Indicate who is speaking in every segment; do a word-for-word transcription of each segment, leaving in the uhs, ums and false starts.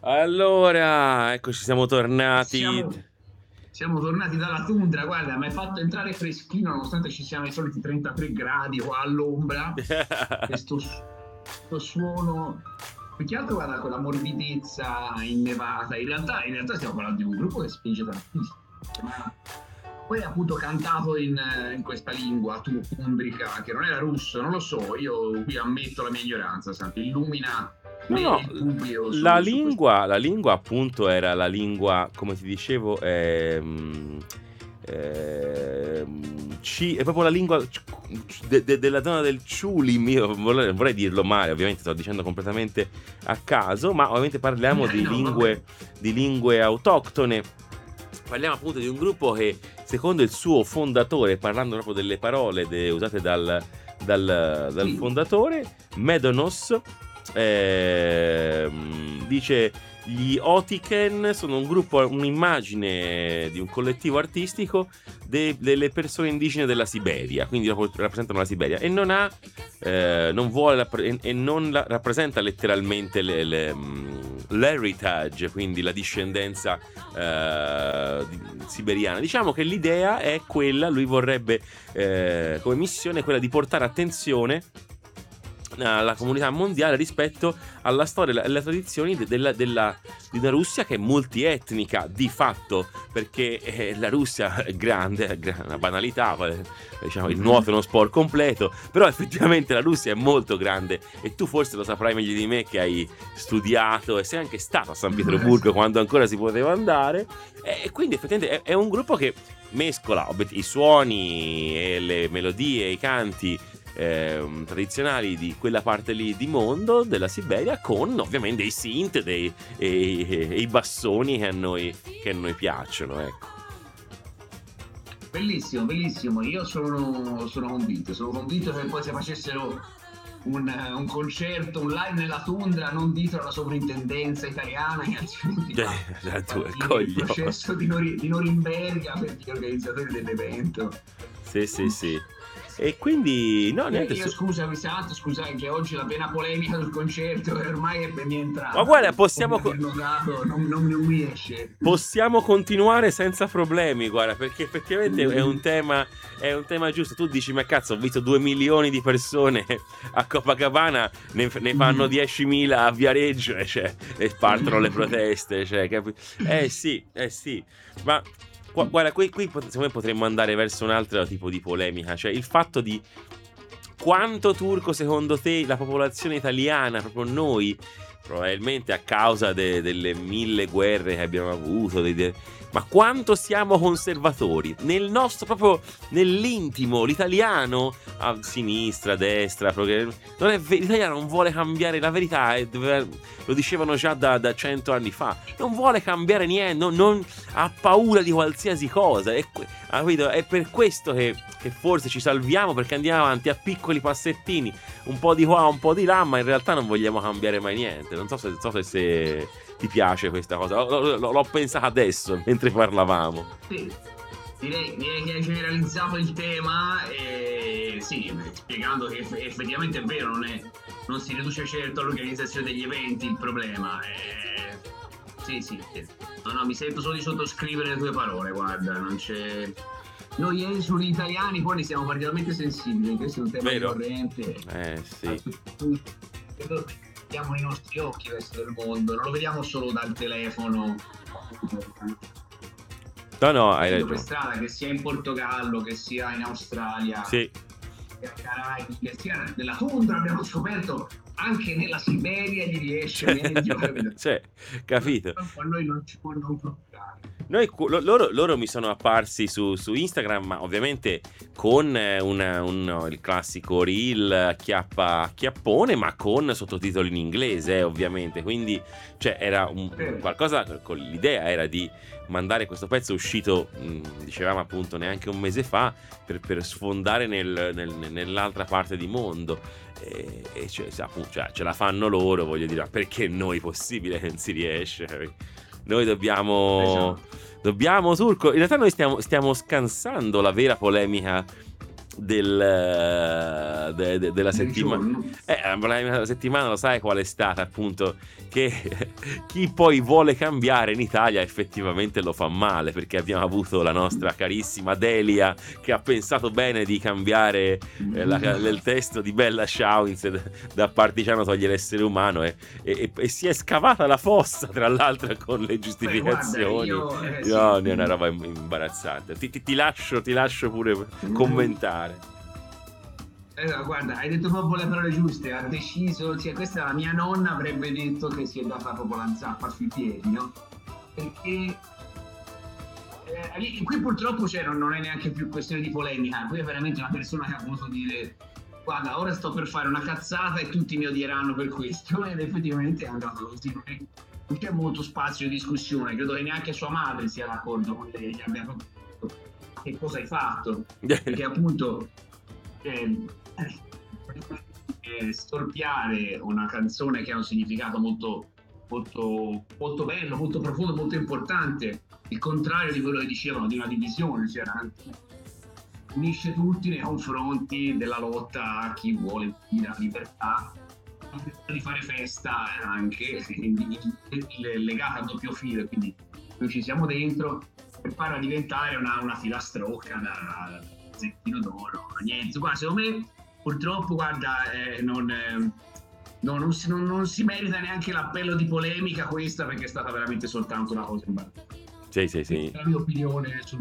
Speaker 1: Allora, eccoci, siamo tornati.
Speaker 2: Siamo, siamo tornati dalla tundra, guarda, mi hai fatto entrare freschino nonostante ci siano i soliti trentatré gradi qua all'ombra. Questo, su- questo suono, più che altro guarda quella morbidezza innevata. In realtà, in realtà stiamo parlando di un gruppo che spinge tantissimo. Ma poi appunto cantato in, in questa lingua tundrica, che non era russo, non lo so, io qui ammetto la mia ignoranza, Santi, illumina
Speaker 1: No,
Speaker 2: me e
Speaker 1: no,
Speaker 2: il pubblico
Speaker 1: la
Speaker 2: su, su questo.
Speaker 1: lingua, la lingua appunto era la lingua, come ti dicevo, ehm, ehm, ci- è proprio la lingua de- de- della zona del Ciulim. Io vorrei, vorrei dirlo male, ovviamente sto dicendo completamente a caso, ma ovviamente parliamo di
Speaker 2: No, vabbè.
Speaker 1: lingue, di lingue autoctone. Parliamo appunto di un gruppo che, secondo il suo fondatore, parlando proprio delle parole de- usate dal, dal- dal
Speaker 2: Sì,
Speaker 1: fondatore, Medonos, ehm, dice: gli Otiken sono un gruppo, un'immagine di un collettivo artistico de- delle persone indigene della Siberia, quindi rapp- rappresentano la Siberia, e non ha, eh, non vuole rappre- e- e non la- rappresenta letteralmente le- le, mm, l'heritage, quindi la discendenza eh, di- siberiana. Diciamo che l'idea è quella, lui vorrebbe, eh, come missione, quella di portare attenzione alla comunità mondiale rispetto alla storia e alle tradizioni de- della, della- di una Russia che è multietnica di fatto, perché eh, la Russia è grande, è gra- una banalità, eh, diciamo, il nuoto è uno sport completo, però effettivamente la Russia è molto grande, e tu forse lo saprai meglio di me, che hai studiato e sei anche stato a San Pietroburgo quando ancora si poteva andare, e quindi effettivamente è, è un gruppo che mescola ovvi- i suoni e le melodie, i canti ehm, tradizionali di quella parte lì di mondo della Siberia, con ovviamente i synth dei, e, e i bassoni che a noi, che a noi piacciono, ecco.
Speaker 2: bellissimo, bellissimo. Io sono, sono convinto, sono convinto che poi se facessero un, un concerto, un live nella tundra, non dietro alla sovrintendenza italiana, che altrimenti fa
Speaker 1: Eh, tu
Speaker 2: partire il
Speaker 1: coglione.
Speaker 2: processo di, Nori- di Norimberga per gli organizzatori dell'evento.
Speaker 1: Sì, sì, sì. E quindi, no,
Speaker 2: Io,
Speaker 1: niente.
Speaker 2: io
Speaker 1: su-
Speaker 2: scusami, Santo, scusai che oggi la vena polemica sul concerto ormai è ben
Speaker 1: Ma
Speaker 2: entrata,
Speaker 1: guarda,
Speaker 2: come, come
Speaker 1: possiamo, co-
Speaker 2: aver notato, non, non, non mi esce.
Speaker 1: possiamo continuare senza problemi, guarda, perché effettivamente è un tema, è un tema giusto. Tu dici, ma cazzo, ho visto due milioni di persone a Copacabana, ne, ne fanno diecimila a Viareggio, e, cioè, e partono le proteste, cioè, capi- Eh sì, eh sì, ma gu- guarda, qui, qui pot- secondo me potremmo andare verso un altro tipo di polemica, cioè il fatto di quanto turco secondo te la popolazione italiana, proprio noi, probabilmente a causa de- delle mille guerre che abbiamo avuto, dei- de- ma quanto siamo conservatori nel nostro, proprio nell'intimo, l'italiano a sinistra, a destra, progre- non è ve- l'italiano non vuole cambiare, la verità è, dove- lo dicevano già da, da cento anni fa, non vuole cambiare niente, non, non- ha paura di qualsiasi cosa, è, que- ha capito? È per questo che, che forse ci salviamo, perché andiamo avanti a piccoli passettini, un po' di qua, un po' di là, ma in realtà non vogliamo cambiare mai niente. Non so se, so se, se ti piace questa cosa. L- l- l'ho pensata adesso mentre parlavamo.
Speaker 2: Sì, direi, direi che hai generalizzato il tema e sì, spiegando che eff- effettivamente è vero, non, è, non si riduce certo all'organizzazione degli eventi il problema. eh, sì, sì, sì. No, no, mi sento solo di sottoscrivere le tue parole, guarda, non c'è. Noi esuli italiani poi ne siamo particolarmente sensibili, questo è un tema
Speaker 1: Vero?
Speaker 2: ricorrente.
Speaker 1: Eh sì.
Speaker 2: Credo che vediamo nei nostri occhi il resto del mondo, non lo vediamo solo dal telefono.
Speaker 1: No, no, hai
Speaker 2: Per
Speaker 1: ragione.
Speaker 2: strada, che sia in Portogallo, che sia in Australia,
Speaker 1: Sì.
Speaker 2: che sia ai Caraibi, che sia nella tundra, abbiamo scoperto anche nella Siberia gli riesce
Speaker 1: Cioè,
Speaker 2: meglio, capito?
Speaker 1: cioè, capito?
Speaker 2: A noi non ci può non toccare.
Speaker 1: Noi, cu- lo- loro, loro mi sono apparsi su, su Instagram, ma ovviamente con eh, una- un- il classico reel chiappa chiappone, ma con sottotitoli in inglese, eh, ovviamente. Quindi, cioè, era un, un qualcosa. Con l'idea era di mandare questo pezzo uscito, mh, dicevamo appunto, neanche un mese fa, per, per sfondare nel- nel- nell'altra parte di mondo. E, e cioè, se appunto, cioè, ce la fanno loro, voglio dire, ma perché noi possibile che non si riesce? Noi dobbiamo.
Speaker 2: Esatto.
Speaker 1: Dobbiamo, Turco. In realtà, noi stiamo, stiamo scansando la vera polemica del, de, de, della
Speaker 2: Del
Speaker 1: settimana.
Speaker 2: giorno.
Speaker 1: Eh, la settimana lo sai qual è stata? Appunto che chi poi vuole cambiare in Italia effettivamente lo fa male, perché abbiamo avuto la nostra carissima Delia che ha pensato bene di cambiare eh, la, il testo di Bella Ciao da partigiano toglie l'essere umano e, e, e si è scavata la fossa, tra l'altro, con le giustificazioni.
Speaker 2: Beh, guarda, io, eh,
Speaker 1: no,
Speaker 2: sì.
Speaker 1: è una roba imbarazzante. Ti, ti, ti lascio, ti lascio pure commentare.
Speaker 2: Eh, guarda, hai detto proprio le parole giuste, ha deciso, cioè questa la mia nonna avrebbe detto che si è data proprio la zappa sui piedi, no? Perché eh, qui purtroppo cioè, non, non è neanche più questione di polemica, qui è veramente una persona che ha voluto dire guarda, ora sto per fare una cazzata e tutti mi odieranno per questo, ed effettivamente è andato così, non c'è molto spazio di discussione, credo che neanche sua madre sia d'accordo con lei, gli abbia detto che cosa hai fatto, perché appunto eh, eh, storpiare una canzone che ha un significato molto, molto, molto bello, molto profondo, molto importante, il contrario di quello che dicevano di una divisione, cioè unisce tutti nei confronti della lotta a chi vuole la libertà, di fare festa anche, legata a doppio filo, quindi noi ci siamo dentro per farla diventare una, una filastrocca da zettino d'oro, niente, guarda, secondo me purtroppo guarda eh, non, eh, no, non, si, non, non si merita neanche l'appello di polemica questa, perché è stata veramente soltanto una cosa imbarazzante.
Speaker 1: Sì, sì, sì.
Speaker 2: La mia opinione sul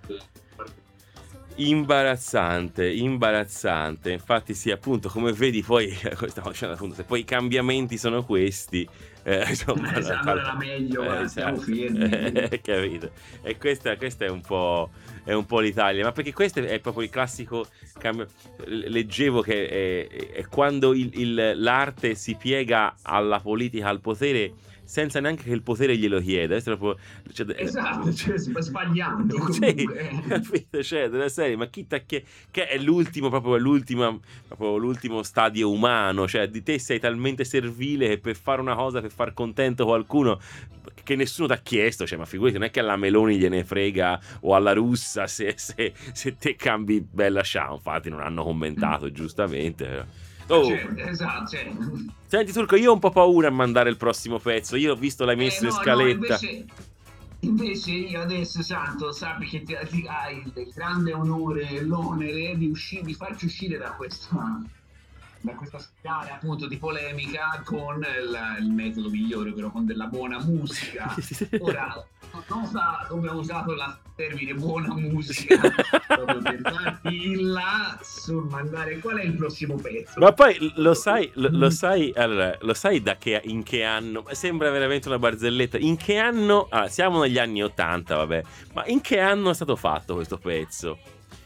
Speaker 1: imbarazzante, imbarazzante. Infatti sì, appunto, come vedi poi stiamo dicendo, appunto, se poi i cambiamenti sono questi, eh, insomma,
Speaker 2: eh, la, allora era meglio,
Speaker 1: eh,
Speaker 2: guarda,
Speaker 1: esatto.
Speaker 2: stiamo fermi.
Speaker 1: Eh, capito? E questa, questa è un po' è un po' l'Italia, ma perché questo è proprio il classico cambio. Leggevo che è, è quando il, il, l'arte si piega alla politica, al potere, senza neanche che il potere glielo chieda. Proprio, cioè,
Speaker 2: esatto, cioè, si va sbagliando
Speaker 1: comunque. Sì, capito? Cioè, della serie, ma chi che, che è l'ultimo, proprio l'ultimo, proprio l'ultimo stadio umano, cioè di te sei talmente servile che per fare una cosa, per far contento qualcuno che nessuno ti ha chiesto, cioè, ma figurati, non è che alla Meloni gliene frega o alla Russa se, se, se te cambi Bella Ciao, infatti non hanno commentato, giustamente. Oh.
Speaker 2: Cioè, esatto, cioè.
Speaker 1: Senti Turco, io ho un po' paura a mandare il prossimo pezzo. Io ho visto l'hai messo
Speaker 2: eh, no,
Speaker 1: in scaletta.
Speaker 2: No, invece, invece io adesso, Santo, sappi che ti, ti hai il grande onore e l'onere di, uscire, di farci uscire da questa, da questa scala appunto di polemica con il, il metodo migliore, però con della buona musica. Ora, non sa come ho usato il termine buona musica proprio per darti là sul mandare qual è il prossimo pezzo.
Speaker 1: Ma poi lo sai, lo, lo sai, allora, lo sai da che, in che anno? Sembra veramente una barzelletta. In che anno? Ah, siamo negli anni ottanta, vabbè. Ma in che anno è stato fatto questo pezzo?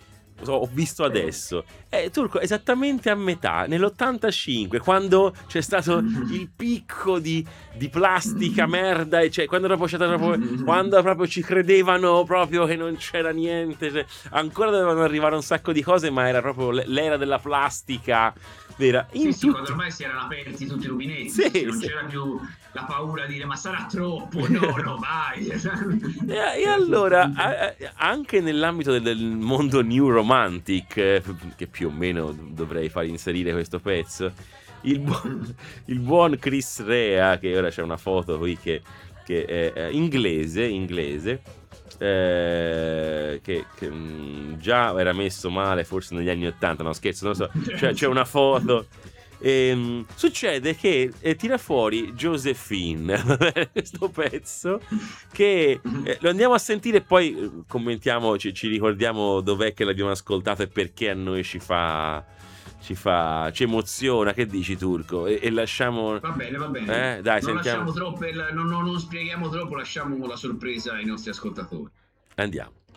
Speaker 1: Ho visto adesso. È Turco esattamente a metà, nell'ottantacinque, quando c'è stato il picco di, di plastica merda, e cioè quando proprio, c'è stato proprio quando proprio ci credevano proprio che non c'era niente, cioè, ancora dovevano arrivare un sacco di cose, ma era proprio l'era della plastica vera. In
Speaker 2: sì, sì,
Speaker 1: tutti...
Speaker 2: quando ormai si erano aperti tutti i rubinetti,
Speaker 1: sì,
Speaker 2: non
Speaker 1: sì.
Speaker 2: c'era più la paura di dire ma sarà troppo, no, no, vai.
Speaker 1: E, e allora, a, anche nell'ambito del, del mondo new romantic, eh, che più o meno dovrei far inserire questo pezzo, il buon, il buon Chris Rea, che ora c'è una foto qui che, che è, è inglese, inglese, eh, che, che mh, già era messo male forse negli anni ottanta, no scherzo, non lo so, cioè, c'è una foto. E, succede che eh, tira fuori Josephine questo pezzo che eh, lo andiamo a sentire e poi eh, commentiamo, ci, ci ricordiamo dov'è che l'abbiamo ascoltato e perché a noi ci fa ci fa ci emoziona. Che dici Turco? E, e lasciamo
Speaker 2: va bene va bene
Speaker 1: eh, dai,
Speaker 2: non
Speaker 1: sentiamo.
Speaker 2: lasciamo troppo non, non, non spieghiamo troppo, lasciamo la sorpresa ai nostri ascoltatori.
Speaker 1: Andiamo.